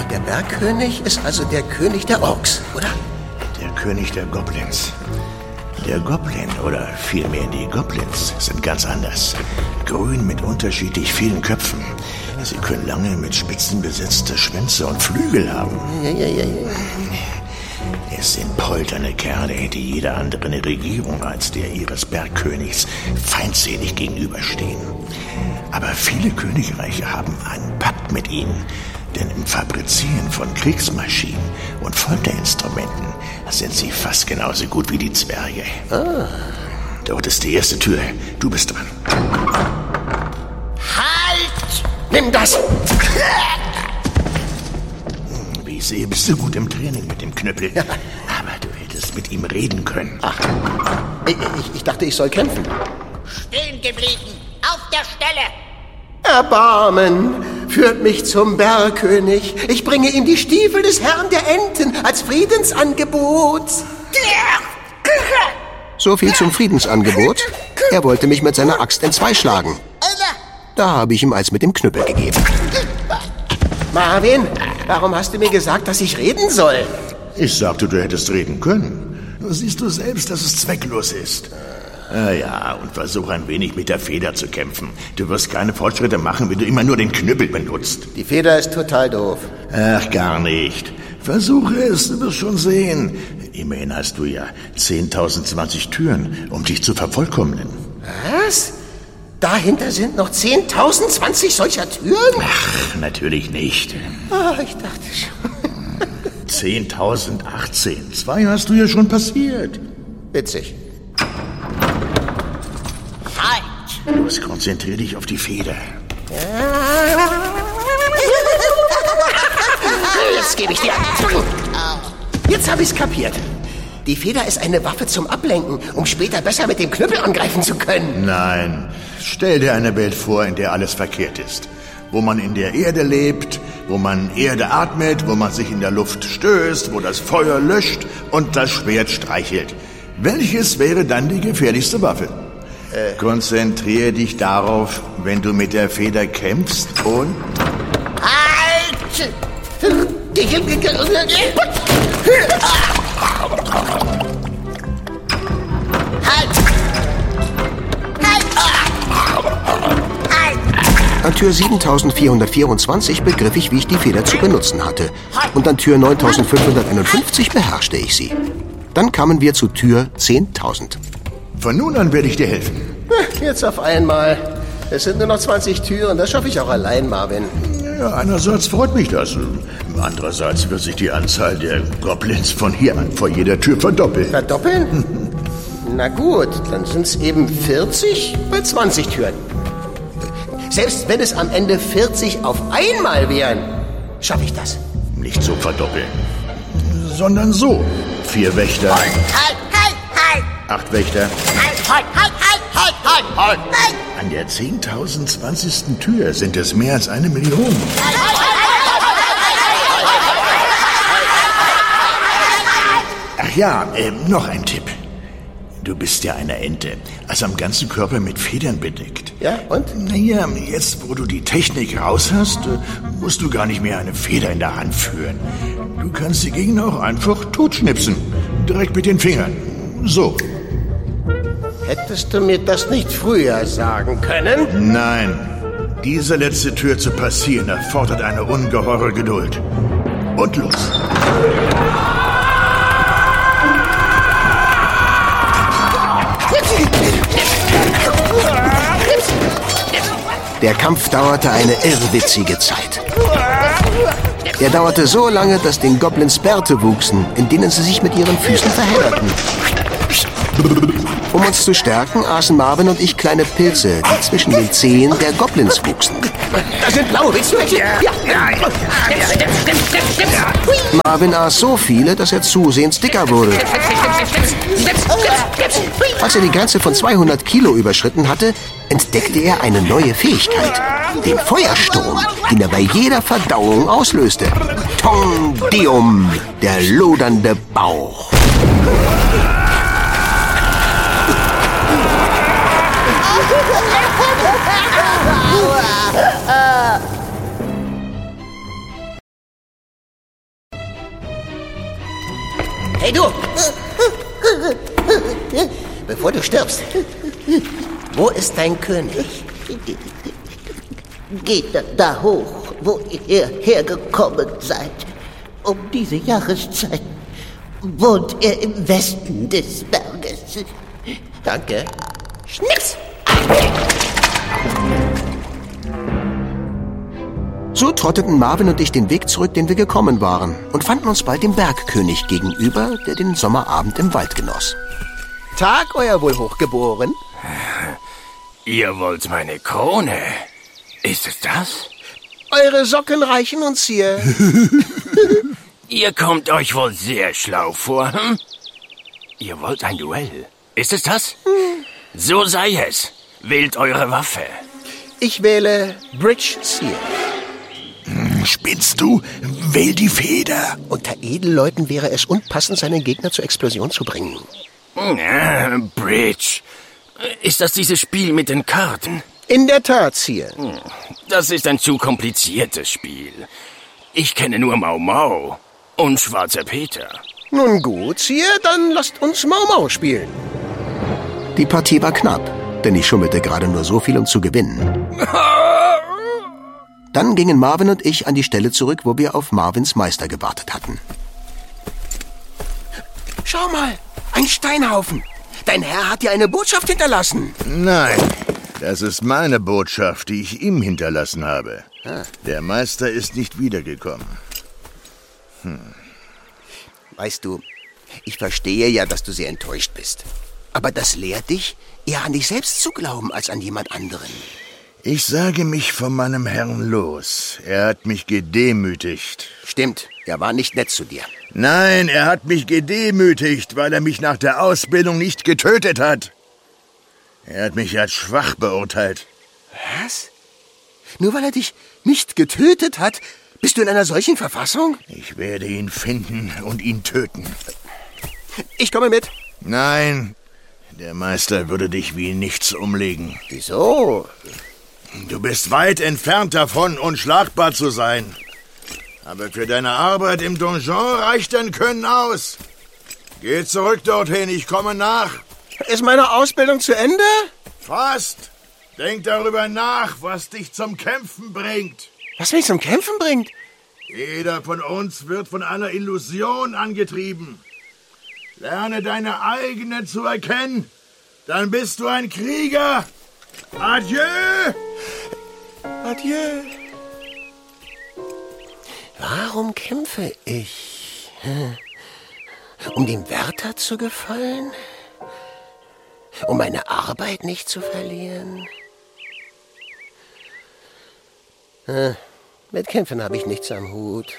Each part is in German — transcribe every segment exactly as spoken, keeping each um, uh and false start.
Der Bergkönig ist also der König der Orks, oder? Der König der Goblins. Der Goblin, oder vielmehr die Goblins, sind ganz anders. Grün mit unterschiedlich vielen Köpfen. Sie können lange mit Spitzen besetzte Schwänze und Flügel haben. Ja, ja, ja, ja. Es sind polterne Kerle, die jeder anderen Regierung als der ihres Bergkönigs feindselig gegenüberstehen. Aber viele Königreiche haben einen Pakt mit ihnen. Denn im Fabrizieren von Kriegsmaschinen und Folterinstrumenten sind sie fast genauso gut wie die Zwerge. Ah. Dort ist die erste Tür. Du bist dran. Halt! Nimm das! Wie ich sehe, bist du gut im Training mit dem Knüppel. Ja. Aber du hättest mit ihm reden können. Ach, ich, ich, ich dachte, ich soll kämpfen. Stehen geblieben! Auf der Stelle! Erbarmen! Führt mich zum Bergkönig. Ich bringe ihm die Stiefel des Herrn der Enten als Friedensangebot. So viel zum Friedensangebot. Er wollte mich mit seiner Axt entzweischlagen. Da habe ich ihm eins mit dem Knüppel gegeben. Marvin, warum hast du mir gesagt, dass ich reden soll? Ich sagte, du hättest reden können. Nur siehst du selbst, dass es zwecklos ist. Ah ja, und versuch ein wenig mit der Feder zu kämpfen. Du wirst keine Fortschritte machen, wenn du immer nur den Knüppel benutzt. Die Feder ist total doof. Ach, gar nicht. Versuche es, du wirst schon sehen. Immerhin hast du ja zehntausendzwanzig Türen, um dich zu vervollkommnen. Was? Dahinter sind noch zehntausendzwanzig solcher Türen? Ach, natürlich nicht. Ah, ich dachte schon. zehntausendachtzehn. Zwei hast du ja schon passiert. Witzig. Los, konzentrier dich auf die Feder. Jetzt gebe ich dir. Jetzt habe ich's kapiert. Die Feder ist eine Waffe zum Ablenken, um später besser mit dem Knüppel angreifen zu können. Nein, stell dir eine Welt vor, in der alles verkehrt ist. Wo man in der Erde lebt, wo man Erde atmet, wo man sich in der Luft stößt, wo das Feuer löscht und das Schwert streichelt. Welches wäre dann die gefährlichste Waffe? Äh. Konzentriere dich darauf, wenn du mit der Feder kämpfst und... Halt! Halt! An Tür siebentausendvierhundertvierundzwanzig begriff ich, wie ich die Feder zu benutzen hatte. Und an Tür neuntausendfünfhunderteinundfünfzig beherrschte ich sie. Dann kamen wir zu Tür zehntausend. Von nun an werde ich dir helfen. Jetzt auf einmal. Es sind nur noch zwanzig Türen, das schaffe ich auch allein, Marvin. Ja, einerseits freut mich das. Andererseits wird sich die Anzahl der Goblins von hier an vor jeder Tür verdoppeln. Verdoppeln? Na gut, dann sind es eben vierzig bei zwanzig Türen. Selbst wenn es am Ende vierzig auf einmal wären, schaffe ich das. Nicht so verdoppeln, sondern so. Vier Wächter. Halt, halt, halt! Acht Wächter. Halt, halt, halt, halt, halt, halt, halt! Halt! An der zehntausendzwanzigsten Tür sind es mehr als eine Million. Ach ja, äh, noch ein Tipp. Du bist ja eine Ente, also am ganzen Körper mit Federn bedeckt. Ja, und? Naja, jetzt wo du die Technik raus hast, musst du gar nicht mehr eine Feder in der Hand führen. Du kannst die Gegner auch einfach totschnipsen. Direkt mit den Fingern. So. Hättest du mir das nicht früher sagen können? Nein. Diese letzte Tür zu passieren erfordert eine ungeheure Geduld. Und los. Der Kampf dauerte eine irrwitzige Zeit. Er dauerte so lange, dass den Goblins Bärte wuchsen, in denen sie sich mit ihren Füßen verhedderten. Um uns zu stärken, aßen Marvin und ich kleine Pilze, die zwischen den Zehen der Goblins wuchsen. Da sind blaue, willst du welche? Ja, ja, ja. Stimmt, stimmt, stimmt, stimmt. Marvin aß so viele, dass er zusehends dicker wurde. Als er die Grenze von zweihundert Kilo überschritten hatte, entdeckte er eine neue Fähigkeit. Den Feuersturm, den er bei jeder Verdauung auslöste. Tong Deum, der lodernde Bauch. Hey du! Bevor du stirbst, wo ist dein König? Geht da, da hoch, wo ihr hergekommen seid. Um diese Jahreszeit wohnt er im Westen des Berges. Danke. Schnips! So trotteten Marvin und ich den Weg zurück, den wir gekommen waren, und fanden uns bald dem Bergkönig gegenüber, der den Sommerabend im Wald genoss. Tag, euer Wohlhochgeboren. Ihr wollt meine Krone? Ist es das? Eure Socken reichen uns hier. Ihr kommt euch wohl sehr schlau vor, hm? Ihr wollt ein Duell. Ist es das? Hm. So sei es. Wählt eure Waffe. Ich wähle Bridge Seer. Spinnst du? Wähl die Feder. Unter Edelleuten wäre es unpassend, seinen Gegner zur Explosion zu bringen. Ja, Bridge. Ist das dieses Spiel mit den Karten? In der Tat, Seer. Das ist ein zu kompliziertes Spiel. Ich kenne nur Mau Mau und Schwarzer Peter. Nun gut, Seer, dann lasst uns Mau Mau spielen. Die Partie war knapp, denn ich schummelte gerade nur so viel, um zu gewinnen. Dann gingen Marvin und ich an die Stelle zurück, wo wir auf Marvins Meister gewartet hatten. Schau mal, ein Steinhaufen. Dein Herr hat dir eine Botschaft hinterlassen. Nein, das ist meine Botschaft, die ich ihm hinterlassen habe. Ah. Der Meister ist nicht wiedergekommen. Hm. Weißt du, ich verstehe ja, dass du sehr enttäuscht bist. Aber das lehrt dich, eher an dich selbst zu glauben, als an jemand anderen. Ich sage mich von meinem Herrn los. Er hat mich gedemütigt. Stimmt, er war nicht nett zu dir. Nein, er hat mich gedemütigt, weil er mich nach der Ausbildung nicht getötet hat. Er hat mich als schwach beurteilt. Was? Nur weil er dich nicht getötet hat, bist du in einer solchen Verfassung? Ich werde ihn finden und ihn töten. Ich komme mit. Nein, der Meister würde dich wie nichts umlegen. Wieso? Du bist weit entfernt davon, unschlagbar zu sein. Aber für deine Arbeit im Donjon reicht dein Können aus. Geh zurück dorthin, ich komme nach. Ist meine Ausbildung zu Ende? Fast. Denk darüber nach, was dich zum Kämpfen bringt. Was mich zum Kämpfen bringt? Jeder von uns wird von einer Illusion angetrieben. Lerne deine eigene zu erkennen, dann bist du ein Krieger. Adieu! Adieu. Warum kämpfe ich? Um dem Wärter zu gefallen? Um meine Arbeit nicht zu verlieren? Mit Kämpfen habe ich nichts am Hut.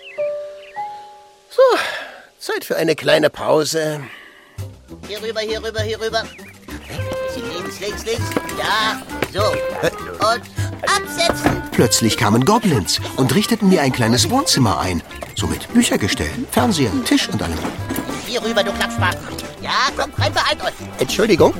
So, Zeit für eine kleine Pause. Hier rüber, hier rüber, hier rüber. Bisschen links, links, links. Ja, so. Und absetzen. Plötzlich kamen Goblins und richteten mir ein kleines Wohnzimmer ein. So mit Büchergestell, Fernseher, Tisch und allem. Hier rüber, du Klappspaten. Ja, kommt rein, beeilt euch. Entschuldigung.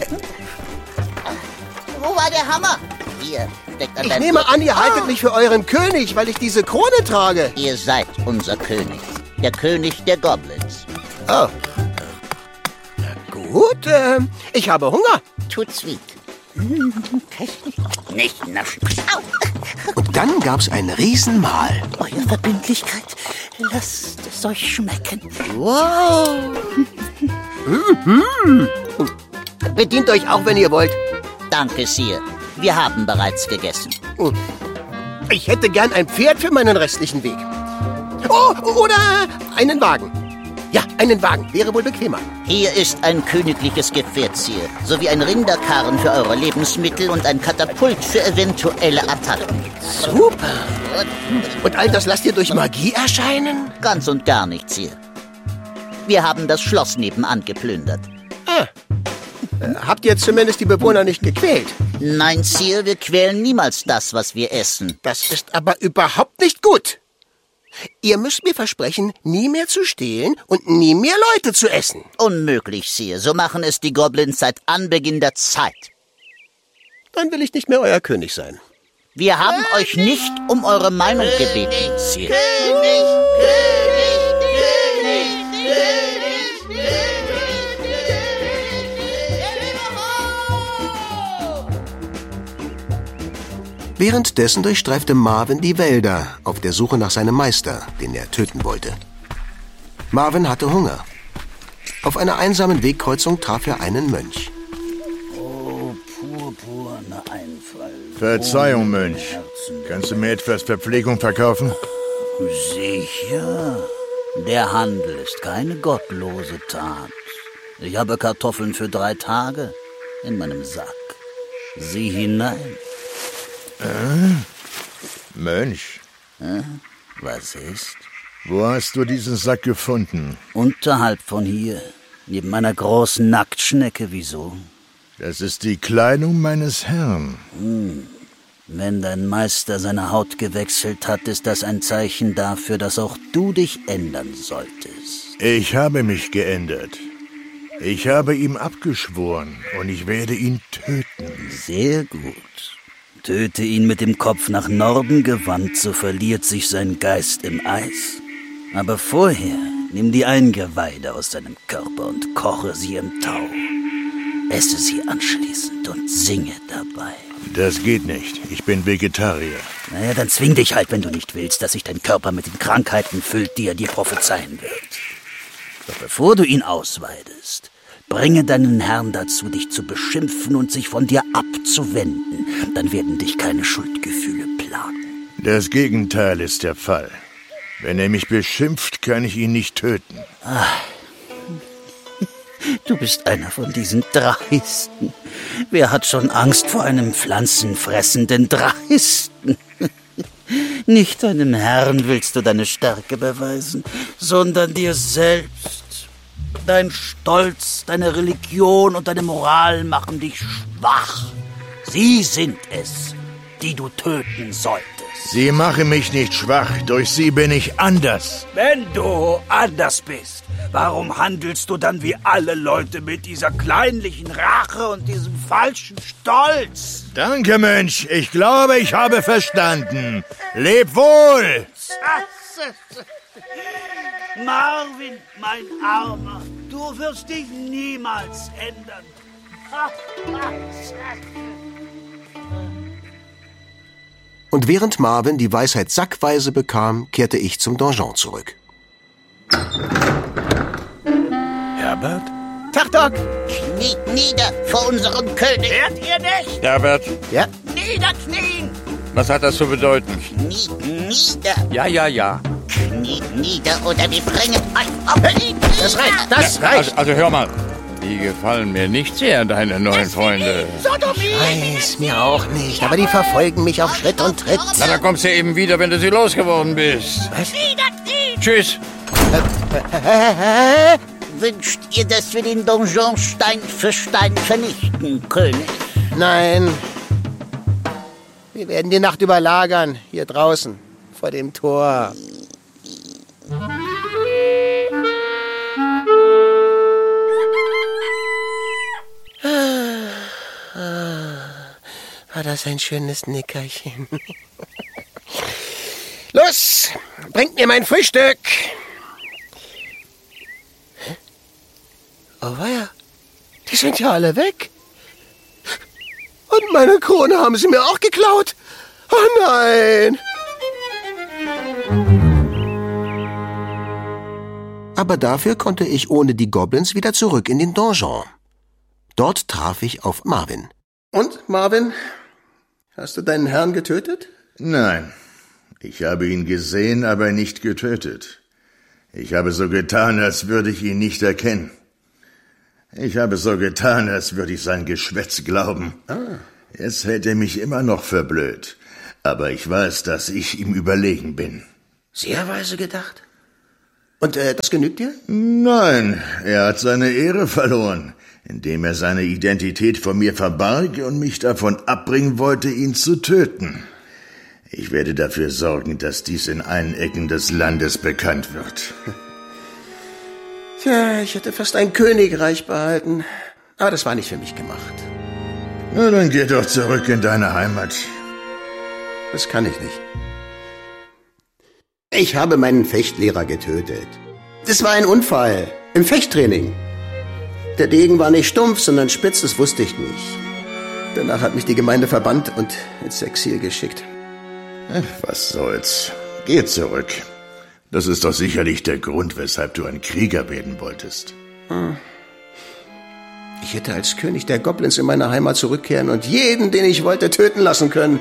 Wo war der Hammer? Hier, steckt an Ich deinem nehme Gürtel. an, ihr haltet mich für euren König, weil ich diese Krone trage. Ihr seid unser König. Der König der Goblins. Oh. Na gut, äh, ich habe Hunger. Tut's weh. Nicht naschen. Au. Und dann gab's ein Riesenmahl. Eure Verbindlichkeit, lasst es euch schmecken. Wow. Mhm. Bedient euch auch, wenn ihr wollt. Danke, Sir. Wir haben bereits gegessen. Ich hätte gern ein Pferd für meinen restlichen Weg. Oh, oder einen Wagen. Ja, einen Wagen. Wäre wohl bequemer. Hier ist ein königliches Gefährt, Sir, sowie ein Rinderkarren für eure Lebensmittel und ein Katapult für eventuelle Attacken. Super. Und all das lasst ihr durch Magie erscheinen? Ganz und gar nicht, Sir. Wir haben das Schloss nebenan geplündert. Ah. Äh, habt ihr zumindest die Bewohner nicht gequält? Nein, Sir, wir quälen niemals das, was wir essen. Das ist aber überhaupt nicht gut. Ihr müsst mir versprechen, nie mehr zu stehlen und nie mehr Leute zu essen. Unmöglich, Sir. So machen es die Goblins seit Anbeginn der Zeit. Dann will ich nicht mehr euer König sein. Wir haben König, euch nicht um eure Meinung König, gebeten, Sir. König, König, König, König, König. Währenddessen durchstreifte Marvin die Wälder auf der Suche nach seinem Meister, den er töten wollte. Marvin hatte Hunger. Auf einer einsamen Wegkreuzung traf er einen Mönch. Oh, purpurner Einfall. Verzeihung, Mönch. Kannst du mir etwas Verpflegung verkaufen? Sicher. Der Handel ist keine gottlose Tat. Ich habe Kartoffeln für drei Tage in meinem Sack. Sieh hinein. Äh? Mönch? Äh? Was ist? Wo hast du diesen Sack gefunden? Unterhalb von hier. Neben einer großen Nacktschnecke. Wieso? Das ist die Kleidung meines Herrn. Hm. Wenn dein Meister seine Haut gewechselt hat, ist das ein Zeichen dafür, dass auch du dich ändern solltest. Ich habe mich geändert. Ich habe ihm abgeschworen und ich werde ihn töten. Sehr gut. Töte ihn mit dem Kopf nach Norden gewandt, so verliert sich sein Geist im Eis. Aber vorher nimm die Eingeweide aus seinem Körper und koche sie im Tau. Esse sie anschließend und singe dabei. Das geht nicht. Ich bin Vegetarier. Naja, dann zwing dich halt, wenn du nicht willst, dass sich dein Körper mit den Krankheiten füllt, die er dir prophezeien wird. Doch bevor du ihn ausweidest, bringe deinen Herrn dazu, dich zu beschimpfen und sich von dir abzuwenden. Dann werden dich keine Schuldgefühle plagen. Das Gegenteil ist der Fall. Wenn er mich beschimpft, kann ich ihn nicht töten. Ach. Du bist einer von diesen Dreisten. Wer hat schon Angst vor einem pflanzenfressenden Dreisten? Nicht deinem Herrn willst du deine Stärke beweisen, sondern dir selbst. Dein Stolz, deine Religion und deine Moral machen dich schwach. Sie sind es, die du töten solltest. Sie machen mich nicht schwach, durch sie bin ich anders. Wenn du anders bist, warum handelst du dann wie alle Leute mit dieser kleinlichen Rache und diesem falschen Stolz? Danke, Mönch. Ich glaube, ich habe verstanden. Leb wohl! Marvin, mein Armer, du wirst dich niemals ändern. Und während Marvin die Weisheit sackweise bekam, kehrte ich zum Donjon zurück. Herbert? Tag, Doc! Kniet nieder vor unserem König! Hört ihr nicht? Herbert? Ja? Niederknien! Was hat das zu bedeuten? Kniet nieder! Ja, ja, ja. Kniet nieder oder wir bringen euch um! Das reicht, das ja, reicht! Also, also hör mal. Die gefallen mir nicht sehr, deine neuen Freunde. Sodomie! Weiß mir auch nicht, aber die verfolgen mich auf Schritt und Tritt. Na, dann kommst du eben wieder, wenn du sie losgeworden bist. Was? Niederknien! Tschüss. Wünscht ihr, dass wir den Donjon Stein für Stein vernichten, König? Nein. Wir werden die Nacht überlagern, hier draußen, vor dem Tor. War das ein schönes Nickerchen. Los, bringt mir mein Frühstück. Oh weia, die sind ja alle weg. Und meine Krone haben sie mir auch geklaut. Oh nein. Aber dafür konnte ich ohne die Goblins wieder zurück in den Donjon. Dort traf ich auf Marvin. Und, Marvin, hast du deinen Herrn getötet? Nein, ich habe ihn gesehen, aber nicht getötet. Ich habe so getan, als würde ich ihn nicht erkennen. Ich habe so getan, als würde ich sein Geschwätz glauben. Ah. Jetzt hält er mich immer noch für blöd. Aber ich weiß, dass ich ihm überlegen bin. Sehr weise gedacht. Und äh, das genügt dir? Nein, er hat seine Ehre verloren, indem er seine Identität vor mir verbarg und mich davon abbringen wollte, ihn zu töten. Ich werde dafür sorgen, dass dies in allen Ecken des Landes bekannt wird. Tja, ich hätte fast ein Königreich behalten. Aber das war nicht für mich gemacht. Na, dann geh doch zurück in deine Heimat. Das kann ich nicht. Ich habe meinen Fechtlehrer getötet. Das war ein Unfall im Fechttraining. Der Degen war nicht stumpf, sondern spitz, das wusste ich nicht. Danach hat mich die Gemeinde verbannt und ins Exil geschickt. Ach, was soll's. Geh zurück. Das ist doch sicherlich der Grund, weshalb du ein Krieger werden wolltest. Hm. Ich hätte als König der Goblins in meine Heimat zurückkehren und jeden, den ich wollte, töten lassen können.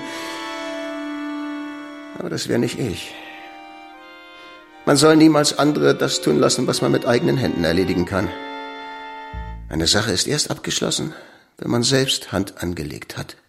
Aber das wäre nicht ich. Man soll niemals andere das tun lassen, was man mit eigenen Händen erledigen kann. Eine Sache ist erst abgeschlossen, wenn man selbst Hand angelegt hat.